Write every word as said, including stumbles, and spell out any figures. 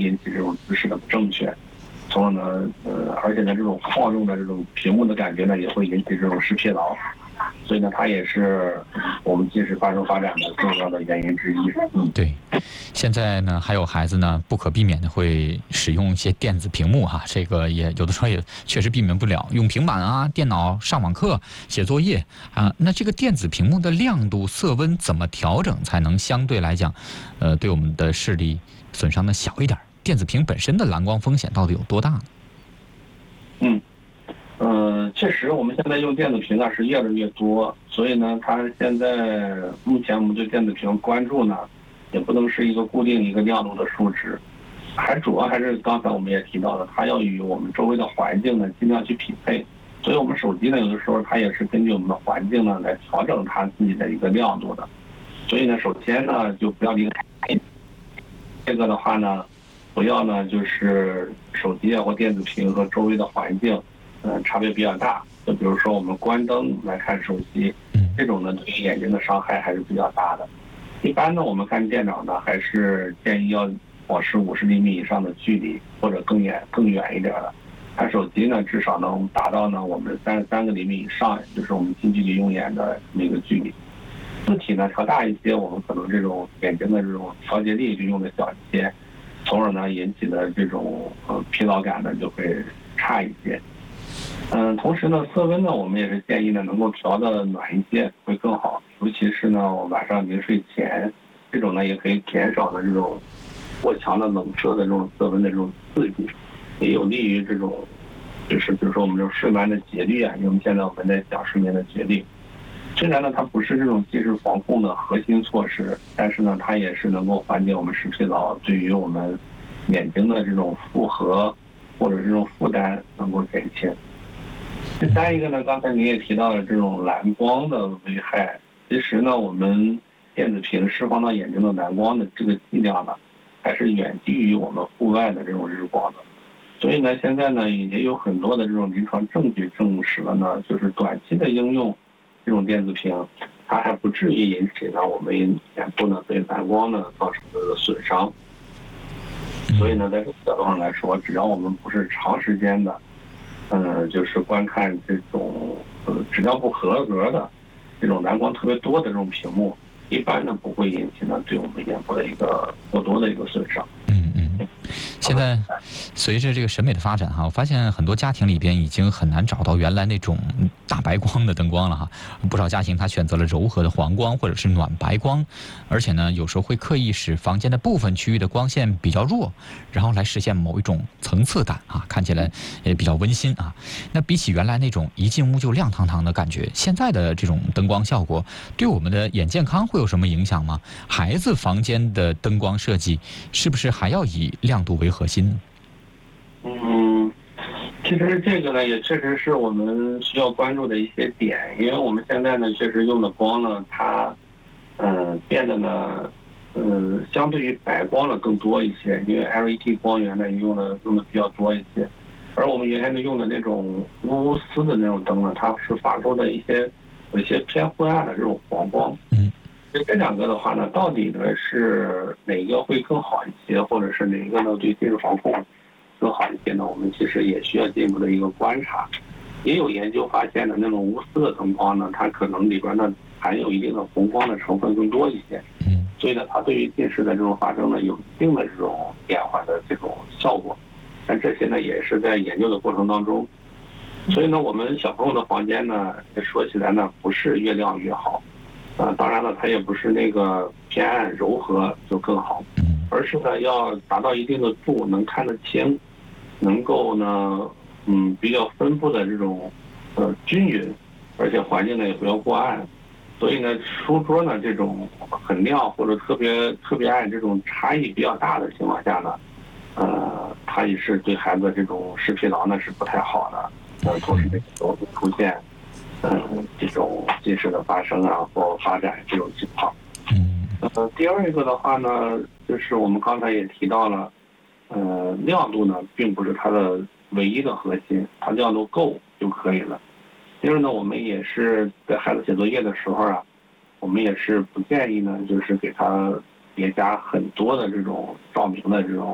引起这种姿势的不正确，从而呢，呃，而且呢，这种晃动的这种屏幕的感觉呢，也会引起这种视疲劳。所以呢，它也是我们近视发生发展的重要的原因之一。 嗯，对。现在呢，还有孩子呢，不可避免的会使用一些电子屏幕哈，这个也有的时候也确实避免不了，用平板啊、电脑上网课、写作业啊。那这个电子屏幕的亮度、色温怎么调整才能相对来讲，呃，对我们的视力损伤的小一点？电子屏本身的蓝光风险到底有多大呢？ 嗯。呃，确实，我们现在用电子屏啊是越来越多，所以呢，它现在目前我们对电子屏关注呢，也不能是一个固定一个亮度的数值，还主要还是刚才我们也提到的，它要与我们周围的环境呢尽量去匹配。所以我们手机呢，有的时候它也是根据我们的环境呢来调整它自己的一个亮度的。所以呢，首先呢就不要离开这个的话呢，不要呢就是手机啊或电子屏和周围的环境。呃，差别比较大，就比如说我们关灯来看手机，这种呢对于眼睛的伤害还是比较大的。一般呢，我们看电脑呢，还是建议要保持五十厘米以上的距离，或者更远更远一点的。看手机呢，至少能达到呢我们三十三个厘米以上，也就是我们近距离用眼的那个距离。字体呢调大一些，我们可能这种眼睛的这种调节力就用的小一些，从而呢引起的这种呃疲劳感呢就会差一些。嗯，同时呢，色温呢，我们也是建议呢，能够调的暖一些会更好，尤其是呢，晚上临睡前，这种呢也可以减少呢这种过强的冷色的这种色温的这种刺激，也有利于这种，就是比如说我们这种睡眠的节律啊，因为我们现在我们在讲睡眠的节律，虽然呢它不是这种近视防控的核心措施，但是呢它也是能够缓解我们视疲劳，对于我们眼睛的这种负荷或者这种负担能够减轻。第三一个呢，刚才您也提到了这种蓝光的危害。其实呢，我们电子屏释放到眼睛的蓝光的这个剂量呢，还是远低于我们户外的这种日光的。所以呢，现在呢也有很多的这种临床证据证实了呢，就是短期的应用这种电子屏，它还不至于引起呢我们眼部呢对蓝光呢造成的损伤。所以呢，在这个角度上来说，只要我们不是长时间的。嗯，就是观看这种呃质量不合格的这种蓝光特别多的这种屏幕，一般呢不会引起呢对我们眼部的一个过多的一个损伤。 嗯嗯。现在随着这个审美的发展哈，我发现很多家庭里边已经很难找到原来那种大白光的灯光了哈。不少家庭他选择了柔和的黄光或者是暖白光，而且呢有时候会刻意使房间的部分区域的光线比较弱，然后来实现某一种层次感啊，看起来也比较温馨啊。那比起原来那种一进屋就亮堂堂的感觉，现在的这种灯光效果对我们的眼健康会有什么影响吗？孩子房间的灯光设计是不是还要以亮度为核心呢？ 嗯，其实这个呢也确实是我们需要关注的一些点，因为我们现在呢确实用的光呢，它嗯、呃、变得呢嗯、呃、相对于白光呢更多一些，因为 L E D 光源呢用的用的比较多一些，而我们原先的用的那种钨丝的那种灯呢，它是发出的一些有一些偏昏暗的这种黄光。 嗯。 这两个的话呢，到底呢是哪个会更好一些，或者是哪个呢对近视防控更好一些呢？我们其实也需要进一步的一个观察。也有研究发现呢，那种无丝的灯光呢，它可能里边呢含有一定的红光的成分更多一些。 嗯。 所以呢，它对于近视的这种发生呢，有一定的这种延缓的这种效果。但这些呢，也是在研究的过程当中。所以呢，我们小朋友的房间呢，说起来呢，不是越亮越好。呃，当然了，它也不是那个偏暗柔和就更好，而是呢要达到一定的度，能看得清，能够呢，嗯，比较分布的这种呃均匀，而且环境呢也不要过暗。所以呢，书桌呢这种很亮或者特别特别暗这种差异比较大的情况下呢，呃，它也是对孩子这种视疲劳呢是不太好的，呃，同时这个容易出现。嗯，这种近视的发生啊或发展这种情况。 嗯。 呃，第二一个的话呢，就是我们刚才也提到了，呃，亮度呢并不是它的唯一的核心，它亮度够就可以了。第二呢，我们也是在孩子写作业的时候啊，我们也是不建议呢，就是给他叠加很多的这种照明的这种。